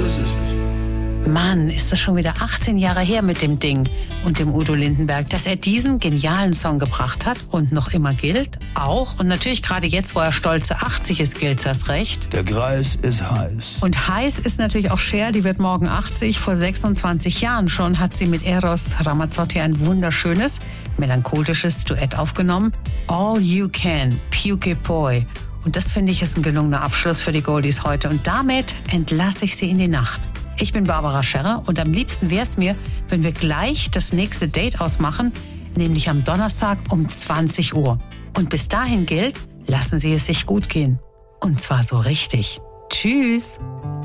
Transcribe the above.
Das ist es. Mann, ist das schon wieder 18 Jahre her mit dem Ding und dem Udo Lindenberg, dass er diesen genialen Song gebracht hat und noch immer gilt. Auch und natürlich gerade jetzt, wo er stolze 80 ist, gilt's erst recht. Der Greis ist heiß. Und heiß ist natürlich auch Cher, die wird morgen 80. Vor 26 Jahren schon hat sie mit Eros Ramazzotti ein wunderschönes, melancholisches Duett aufgenommen. All You Can, Puke Poi. Und das finde ich ist ein gelungener Abschluss für die Goldies heute. Und damit entlasse ich sie in die Nacht. Ich bin Barbara Scherrer und am liebsten wäre es mir, wenn wir gleich das nächste Date ausmachen, nämlich am Donnerstag um 20 Uhr. Und bis dahin gilt, lassen Sie es sich gut gehen. Und zwar so richtig. Tschüss.